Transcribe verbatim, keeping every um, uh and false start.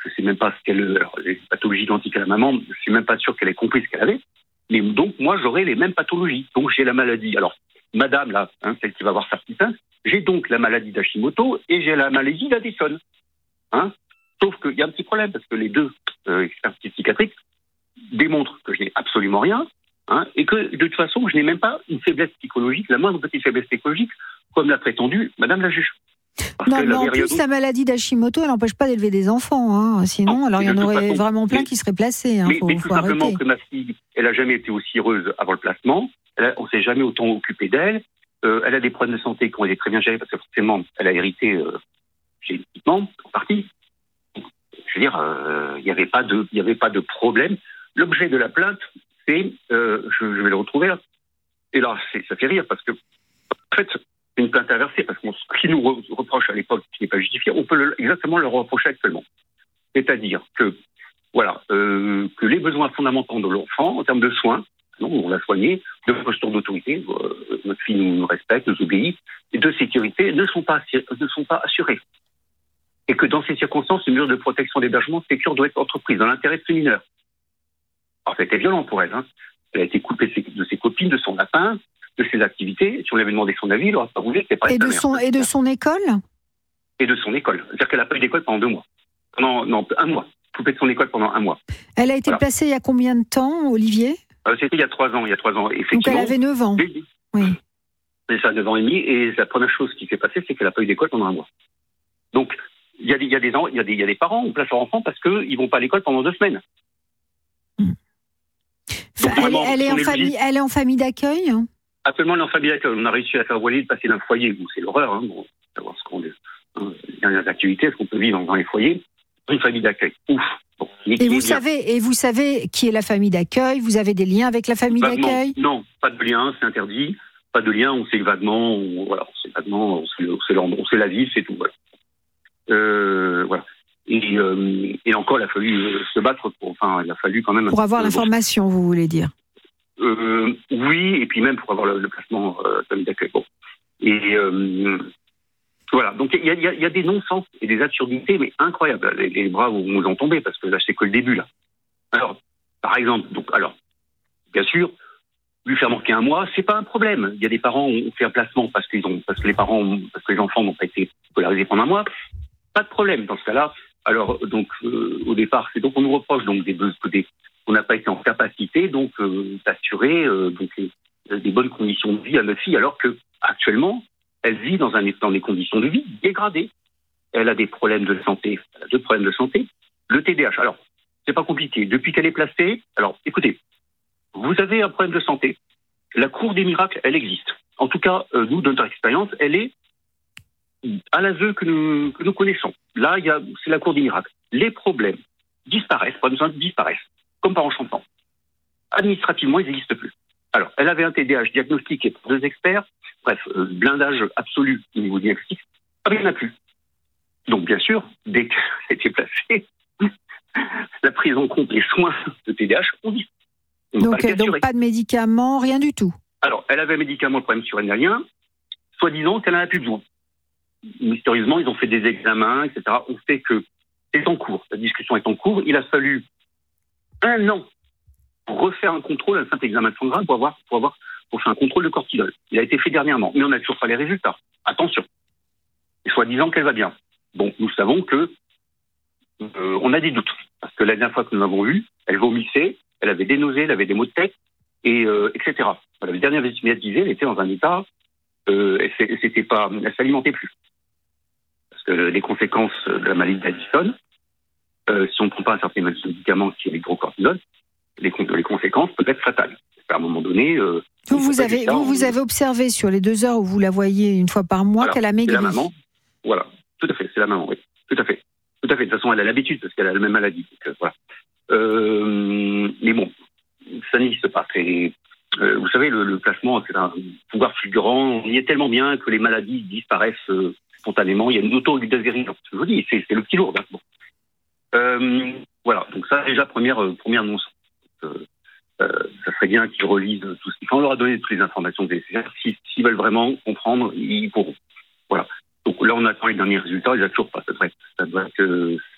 je ne sais même pas ce qu'elle... Alors, les pathologies identiques à la maman, je ne suis même pas sûr qu'elle ait compris ce qu'elle avait. Mais donc, moi, j'aurais les mêmes pathologies. Donc, j'ai la maladie. Alors, madame, là, hein, celle qui va avoir sa petite teinte, j'ai donc la maladie d'Hashimoto et j'ai la maladie d'Addison. Hein. Sauf qu'il y a un petit problème, parce que les deux euh, expertises psychiatriques démontrent que je n'ai absolument rien, hein, et que, de toute façon, je n'ai même pas une faiblesse psychologique, la moindre petite faiblesse psychologique, comme l'a prétendu madame la juge. Parce non, mais en plus, la maladie d'Hashimoto, elle n'empêche pas d'élever des enfants. Hein. Sinon, non, alors il y en aurait façon, vraiment plein mais, qui seraient placés. Hein. Mais, faut, mais faut tout arrêter. simplement que ma fille, elle n'a jamais été aussi heureuse avant le placement. Elle, on ne s'est jamais autant occupé d'elle. Euh, elle a des problèmes de santé qui ont été très bien gérés parce que forcément, elle a hérité euh, génétiquement, en partie. Je veux dire, il euh, n'y avait pas de, il n'y avait pas de problème. L'objet de la plainte, c'est, euh, je, je vais le retrouver là. Et là, c'est, ça fait rire parce que, en fait, c'est une plainte inversée parce que ce qui nous re- reproche à l'époque, qui n'est pas justifié, on peut le, exactement le reprocher actuellement. C'est-à-dire que, voilà, euh, que les besoins fondamentaux de l'enfant, en termes de soins, non, on l'a soigné, de posture d'autorité, euh, notre fille nous respecte, nous obéit, et de sécurité ne sont pas, ne sont pas assurés. Et que dans ces circonstances, une mesure de protection d'hébergement sécure doit être entreprise dans l'intérêt de ce mineur. Alors, c'était violent pour elle. Hein. Elle a été coupée de ses, de ses copines, de son lapin, de ses activités. Si on lui avait demandé son avis, il n'aurait pas voulu. C'était pas et, de son, et de son école Et de son école. C'est-à-dire qu'elle n'a pas eu d'école pendant deux mois. Pendant, non, un mois. Coupée de son école pendant un mois. Elle a été voilà. placée il y a combien de temps, Olivier ? euh, C'était il y a trois ans. Il y a trois ans. Donc elle avait neuf ans. Oui. oui. C'est ça, neuf ans et demi. Et la première chose qui s'est passée, c'est qu'elle n'a pas eu d'école pendant un mois. Donc, il y a des, il y a des, il y a des, il y a des parents, on place leurs enfants parce qu'ils ne vont pas à l'école pendant deux semaines. Mmh. Donc, elle, vraiment, elle, est en famille, elle est en famille d'accueil hein. Actuellement, elle est en famille d'accueil. On a réussi à faire voiler de passer d'un foyer où c'est l'horreur, hein, bon, savoir ce qu'on est, hein, les dernières activités, ce qu'on peut vivre dans les foyers, une famille d'accueil. Ouf. Bon, et vous savez, et vous savez qui est la famille d'accueil ? Vous avez des liens avec la famille vaguement, d'accueil ? Non, pas de lien, c'est interdit. Pas de lien, on sait vaguement, on, voilà, on sait vaguement, on sait, on sait, on sait la vie, c'est tout. Voilà. Euh, voilà. Et, euh, et encore, il a fallu euh, se battre pour, enfin, il a fallu quand même... Pour avoir l'information, vous voulez dire ? euh, Oui, et puis même pour avoir le, le placement euh, famille d'accueil. Bon. Et euh, voilà, donc il y a, y, a, y a des non-sens et des absurdités, mais incroyables. Les, les bras vont nous en tomber, parce que là, c'est que le début, là. Alors, par exemple, donc, alors, bien sûr, lui faire manquer un mois, c'est pas un problème. Il y a des parents qui ont fait un placement parce qu'ils ont, parce que les parents, ont, parce que les enfants n'ont pas été scolarisés pendant un mois. Pas de problème dans ce cas-là. Alors, donc, euh, au départ, c'est donc on nous reproche donc des des on n'a pas été en capacité donc euh, d'assurer euh, donc euh, des bonnes conditions de vie à notre fille, alors que actuellement, elle vit dans un dans des conditions de vie dégradées. Elle a des problèmes de santé, elle a deux problèmes de santé. Le T D A H. Alors, c'est pas compliqué. Depuis qu'elle est placée, alors, écoutez, vous avez un problème de santé. La cour des miracles, elle existe. En tout cas, euh, nous, de notre expérience, elle est à l'aveu que nous, que nous connaissons. Là, il y a, c'est la cour des miracles. Les problèmes disparaissent, pas besoin de disparaissent, comme par enchantement. Administrativement, ils n'existent plus. Alors, elle avait un T D A H diagnostiqué par deux experts, bref, euh, blindage absolu au niveau diagnostic, il n'y en a plus. Donc, bien sûr, dès qu'elle a été placée, la prise en compte, les soins de T D A H ont dit. Donc, pas, donc pas de médicaments, rien du tout. Alors, elle avait un médicament, le problème surrénalien, soi-disant qu'elle n'en a plus besoin. Mystérieusement, ils ont fait des examens, et cetera. On sait que c'est en cours, la discussion est en cours. Il a fallu un an pour refaire un contrôle, un simple examen de sang gras, pour avoir, pour avoir, pour faire un contrôle de cortisol. Il a été fait dernièrement, mais on n'a toujours pas les résultats. Attention. Et soit-disant qu'elle va bien. Bon, nous savons que euh, on a des doutes, parce que la dernière fois que nous l'avons vue, elle vomissait, elle avait des nausées, elle avait des maux de tête, et euh, et cetera. La dernière visite médiatisée, elle était dans un état, euh, elle, elle s'était pas, elle s'alimentait plus. Parce que les conséquences de la maladie d'Addison, euh, si on ne prend pas un certain médicament qui est l'hydrocortisone, les, les conséquences peuvent être fatales. À un moment donné... Euh, vous, vous, avez, vous, vous avez observé sur les deux heures où vous la voyez une fois par mois, alors, qu'elle a maigri. C'est la maman. Voilà, tout à fait, c'est la maman, oui. Tout à fait. Tout à fait. De toute façon, elle a l'habitude parce qu'elle a la même maladie. Donc, euh, voilà. Euh, mais bon, ça n'existe pas. C'est, euh, vous savez, le, le placement, c'est un pouvoir fulgurant. Il y est tellement bien que les maladies disparaissent euh, spontanément. Il y a une auto-glycérine. Je vous dis, c'est, c'est le petit lourd. Hein. Bon. Euh, voilà, donc ça, déjà, première, euh, première non-sens. Euh, euh, ça serait bien qu'ils relisent tout ce qu'il faut. On leur a donné toutes les informations nécessaires. S'ils, s'ils veulent vraiment comprendre, ils pourront. Voilà. Donc là, on attend les derniers résultats. Il n'y a toujours pas. Ça devrait, ça devrait être